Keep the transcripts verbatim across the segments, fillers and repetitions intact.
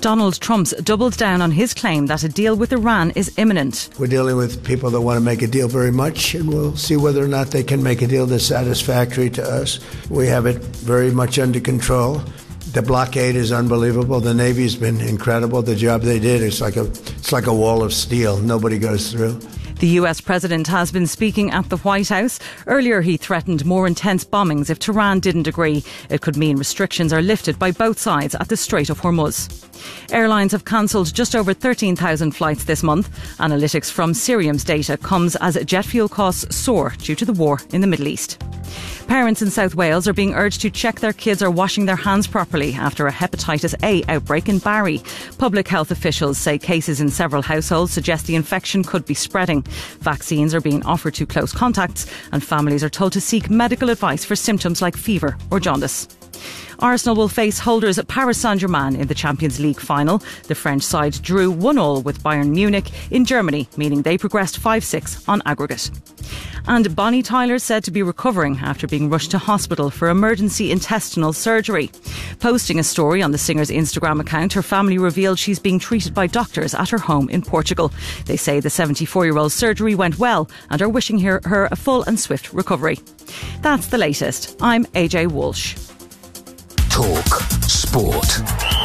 Donald Trump's doubled down on his claim that a deal with Iran is imminent. We're dealing with people that want to make a deal very much, and we'll see whether or not they can make a deal that's satisfactory to us. We have it very much under control. The blockade is unbelievable. The Navy's been incredible. The job they did, it's like a, it's like a wall of steel. Nobody goes through. The U S president has been speaking at the White House. Earlier, he threatened more intense bombings if Tehran didn't agree. It could mean restrictions are lifted by both sides at the Strait of Hormuz. Airlines have cancelled just over thirteen thousand flights this month. Analytics from Cirium's data comes as jet fuel costs soar due to the war in the Middle East. Parents in South Wales are being urged to check their kids are washing their hands properly after a hepatitis A outbreak in Barry. Public health officials say cases in several households suggest the infection could be spreading. Vaccines are being offered to close contacts, and families are told to seek medical advice for symptoms like fever or jaundice. Arsenal will face holders at Paris Saint-Germain in the Champions League final. The French side drew one all with Bayern Munich in Germany, meaning they progressed five six on aggregate. And Bonnie Tyler said to be recovering after being rushed to hospital for emergency intestinal surgery. Posting a story on the singer's Instagram account, her family revealed she's being treated by doctors at her home in Portugal. They say the seventy-four-year-old surgery went well and are wishing her, her a full and swift recovery. That's the latest. I'm A J Walsh. Talk Sport.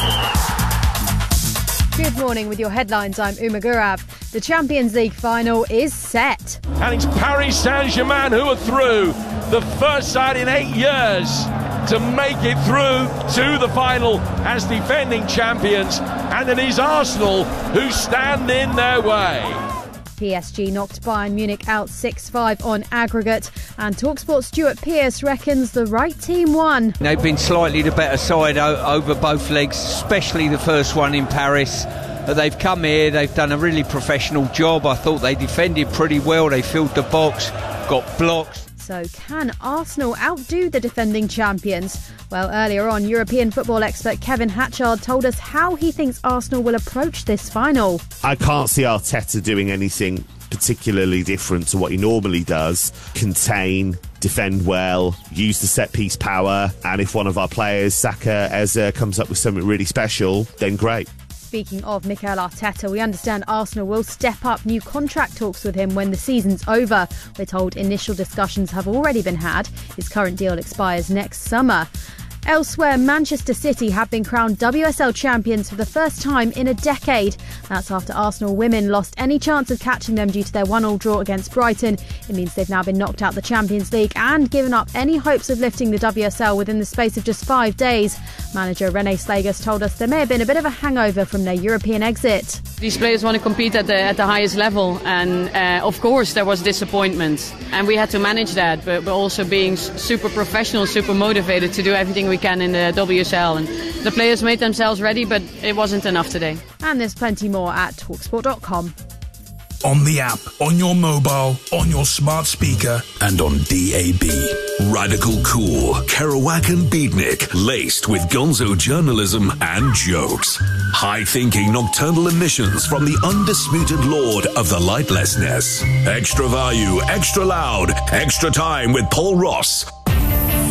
Good morning. With your headlines, I'm Uma Gurav. The Champions League final is set. And it's Paris Saint-Germain who are through. The first side in eight years to make it through to the final as defending champions. And it is Arsenal who stand in their way. P S G knocked Bayern Munich out six five on aggregate, and TalkSport Stuart Pearce reckons the right team won. They've been slightly the better side o- over both legs, especially the first one in Paris. But they've come here, they've done a really professional job. I thought they defended pretty well, they filled the box, got blocks. So can Arsenal outdo the defending champions? Well, earlier on, European football expert Kevin Hatchard told us how he thinks Arsenal will approach this final. I can't see Arteta doing anything particularly different to what he normally does. Contain, defend well, use the set-piece power, and if one of our players, Saka, Eze, comes up with something really special, then great. Speaking of Mikel Arteta, we understand Arsenal will step up new contract talks with him when the season's over. We're told initial discussions have already been had. His current deal expires next summer. Elsewhere, Manchester City have been crowned W S L champions for the first time in a decade. That's after Arsenal women lost any chance of catching them due to their one all draw against Brighton. It means they've now been knocked out the Champions League and given up any hopes of lifting the W S L within the space of just five days. Manager Rene Slagers told us there may have been a bit of a hangover from their European exit. These players want to compete at the at the highest level, and uh, of course there was disappointment, and we had to manage that, but, but also being super professional, super motivated to do everything we can in the W S L, and the players made themselves ready, but it wasn't enough today. And there's plenty more at talksport dot com. On the app, on your mobile, on your smart speaker, and on D A B. Radical cool, Kerouac and Beatnik, laced with gonzo journalism and jokes. High-thinking nocturnal emissions from the undisputed lord of the lightlessness. Extra value, extra loud, extra time with Paul Ross